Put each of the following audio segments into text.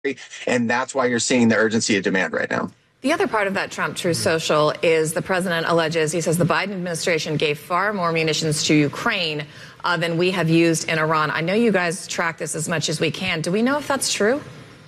and that's why you're seeing the urgency of demand right now. The other part of that Trump Truth Social is the president alleges, he says the Biden administration gave far more munitions to Ukraine than we have used in Iran. I know you guys track this as much as we can. Do we know if that's true?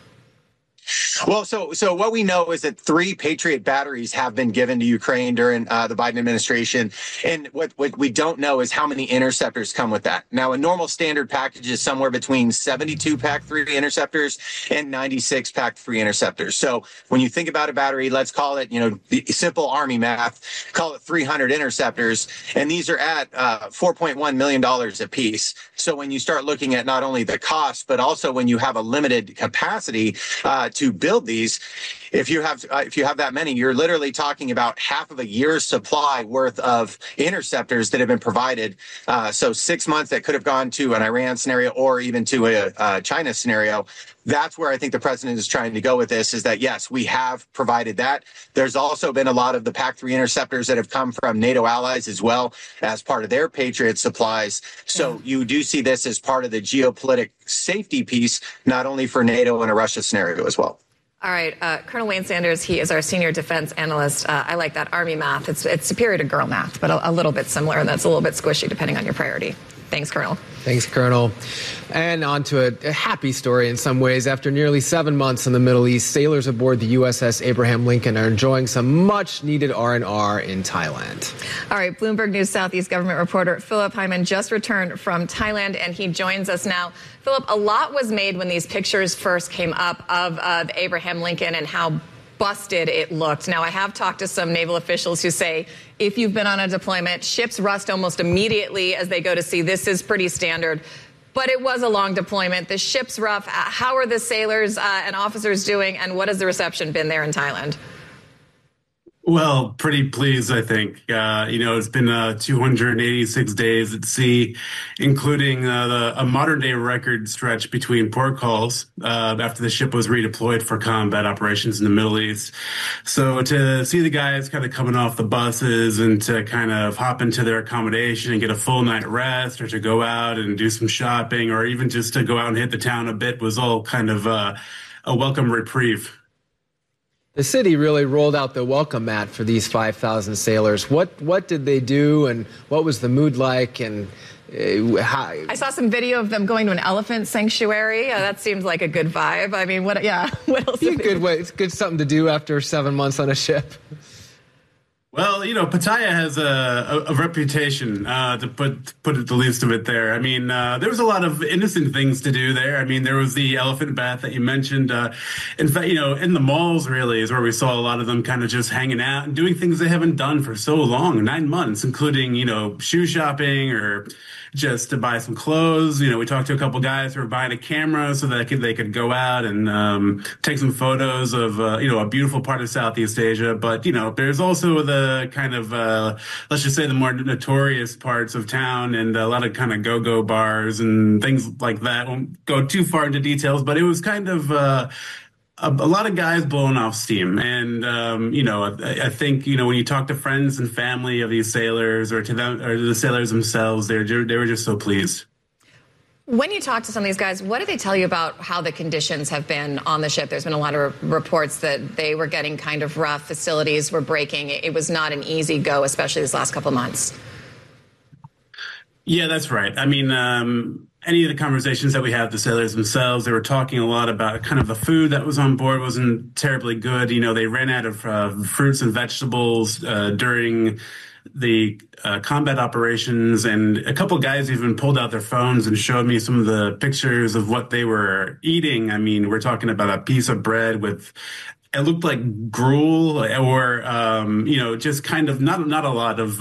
Well, so what we know is that 3 Patriot batteries have been given to Ukraine during the Biden administration. And what we don't know is how many interceptors come with that. Now, a normal standard package is somewhere between 72 PAC-3 interceptors and 96 PAC-3 interceptors. So when you think about a battery, let's call it, the simple Army math, call it 300 interceptors. And these are at $4.1 million a piece. So when you start looking at not only the cost, but also when you have a limited capacity to build these, if you have that many, you're literally talking about half of a year's supply worth of interceptors that have been provided. So 6 months that could have gone to an Iran scenario or even to a China scenario. That's where I think the president is trying to go with this, is that, yes, we have provided that. There's also been a lot of the PAC-3 interceptors that have come from NATO allies as well as part of their Patriot supplies. So you do see this as part of the geopolitical safety piece, not only for NATO and a Russia scenario as well. All right. Colonel Wayne Sanders, he is our senior defense analyst. I like that Army math. It's superior to girl math, but a little bit similar. And that's a little bit squishy depending on your priority. Thanks, Colonel. Thanks, Colonel. And on to a happy story in some ways. After nearly 7 months in the Middle East, sailors aboard the USS Abraham Lincoln are enjoying some much-needed R&R in Thailand. All right, Bloomberg News Southeast government reporter Philip Hyman just returned from Thailand, and he joins us now. Philip, a lot was made when these pictures first came up of the Abraham Lincoln and how busted it looked. Now, I have talked to some naval officials who say if you've been on a deployment, ships rust almost immediately as they go to sea. This is pretty standard. But it was a long deployment. The ship's rough. How are the sailors and officers doing, and what has the reception been there in Thailand? Well, pretty pleased, I think. It's been 286 days at sea, including a modern-day record stretch between port calls after the ship was redeployed for combat operations in the Middle East. So to see the guys kind of coming off the buses and to kind of hop into their accommodation and get a full night rest, or to go out and do some shopping, or even just to go out and hit the town a bit, was all kind of a welcome reprieve. The city really rolled out the welcome mat for these 5,000 sailors. What did they do, and what was the mood like, and how? I saw some video of them going to an elephant sanctuary. That seems like a good vibe. I mean, what else? It's good something to do after 7 months on a ship. Well, Pattaya has a reputation, to put it the least of it there. I mean, there was a lot of innocent things to do there. I mean, there was the elephant bath that you mentioned. In fact, in the malls really is where we saw a lot of them kind of just hanging out and doing things they haven't done for so long, 9 months, including, shoe shopping or just to buy some clothes. We talked to a couple guys who were buying a camera so that they could go out and take some photos of, a beautiful part of Southeast Asia. But, there's also the kind of, let's just say the more notorious parts of town, and a lot of kind of go-go bars and things like that. Won't go too far into details, but it was kind of a lot of guys blowing off steam. And, I think, when you talk to friends and family of these sailors, or to them, or the sailors themselves, they were just so pleased. When you talk to some of these guys, what do they tell you about how the conditions have been on the ship? There's been a lot of reports that they were getting kind of rough. Facilities were breaking. It was not an easy go, especially this last couple of months. Yeah, that's right. I mean, any of the conversations that we had with the sailors themselves, they were talking a lot about kind of the food that was on board wasn't terribly good. They ran out of fruits and vegetables during the combat operations, and a couple guys even pulled out their phones and showed me some of the pictures of what they were eating. I mean, we're talking about a piece of bread with, it looked like gruel, or just kind of not a lot of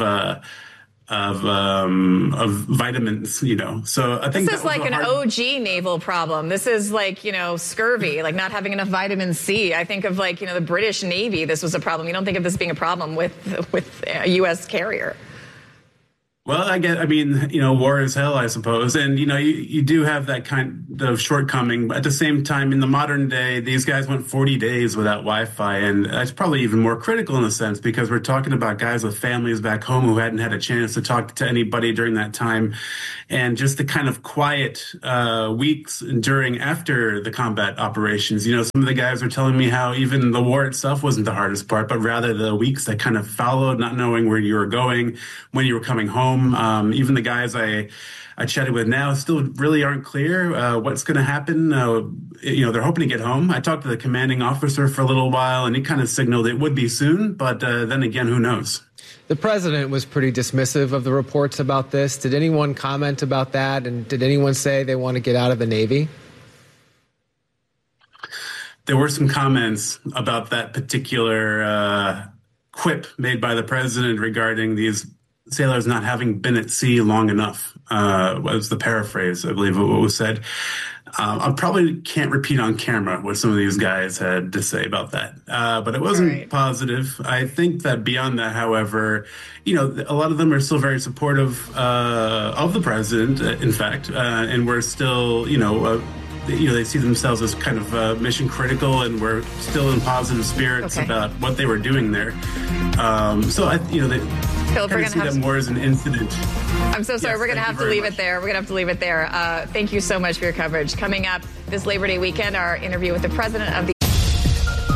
vitamins, So I think this is like an OG naval problem. This is like, scurvy, like not having enough vitamin C. I think of the British Navy. This was a problem. You don't think of this being a problem with a U.S. carrier. Well, I mean, war is hell, I suppose. And, you do have that kind of shortcoming. But at the same time, in the modern day, these guys went 40 days without Wi-Fi. And that's probably even more critical in a sense, because we're talking about guys with families back home who hadn't had a chance to talk to anybody during that time. And just the kind of quiet weeks after the combat operations. Some of the guys were telling me how even the war itself wasn't the hardest part, but rather the weeks that kind of followed, not knowing where you were going, when you were coming home. Even the guys I chatted with now still really aren't clear what's going to happen. They're hoping to get home. I talked to the commanding officer for a little while, and he kind of signaled it would be soon. But then again, who knows? The president was pretty dismissive of the reports about this. Did anyone comment about that? And did anyone say they want to get out of the Navy? There were some comments about that particular quip made by the president regarding these sailors not having been at sea long enough, was the paraphrase, I believe, of what was said. I probably can't repeat on camera what some of these guys had to say about that, but it wasn't positive. I think that beyond that, however, a lot of them are still very supportive of the president, in fact, and we're still, they see themselves as kind of mission critical, and we're still in positive spirits about what they were doing there. Philip, we're going to see that more as an incident. I'm so sorry. We're going to have to leave it there. Thank you so much for your coverage. Coming up this Labor Day weekend, our interview with the president of the